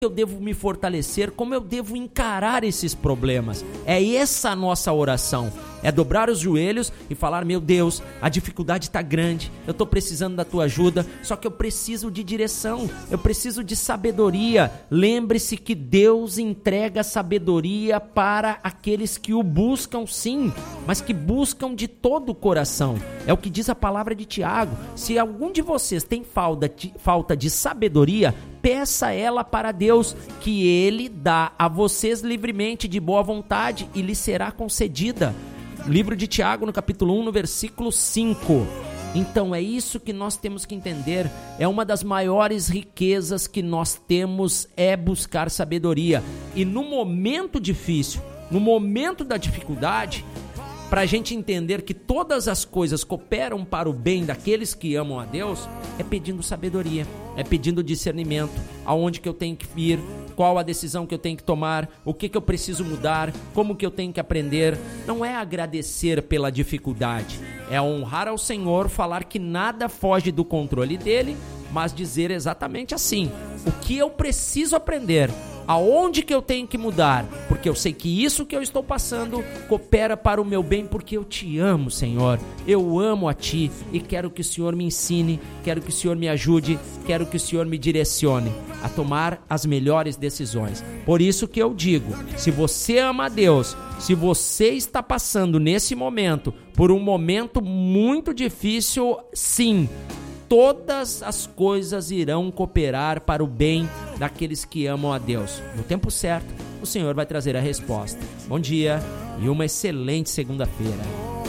eu devo me fortalecer, como eu devo encarar esses problemas. É essa a nossa oração, é dobrar os joelhos e falar: meu Deus, a dificuldade está grande, eu estou precisando da tua ajuda, só que eu preciso de direção, eu preciso de sabedoria. Lembre-se que Deus entrega sabedoria para aqueles que o buscam, sim, mas que buscam de todo o coração. É o que diz a palavra de Tiago: se algum de vocês tem falta de sabedoria, peça ela para Deus, que Ele dá a vocês livremente, de boa vontade, e lhe será concedida. Livro de Tiago, no capítulo 1, no versículo 5. Então é isso que nós temos que entender. É uma das maiores riquezas que nós temos, é buscar sabedoria. E no momento difícil, no momento da dificuldade, para a gente entender que todas as coisas cooperam para o bem daqueles que amam a Deus, é pedindo sabedoria, é pedindo discernimento, aonde que eu tenho que ir, qual a decisão que eu tenho que tomar, o que eu preciso mudar, como que eu tenho que aprender. Não é agradecer pela dificuldade, é honrar ao Senhor, falar que nada foge do controle dele, mas dizer exatamente assim: o que eu preciso aprender, aonde que eu tenho que mudar, porque eu sei que isso que eu estou passando coopera para o meu bem, porque eu te amo, Senhor, eu amo a ti e quero que o Senhor me ensine, quero que o Senhor me ajude, quero que o Senhor me direcione a tomar as melhores decisões. Por isso que eu digo, se você ama a Deus, se você está passando nesse momento por um momento muito difícil, sim, todas as coisas irão cooperar para o bem daqueles que amam a Deus. No tempo certo, o Senhor vai trazer a resposta. Bom dia e uma excelente segunda-feira.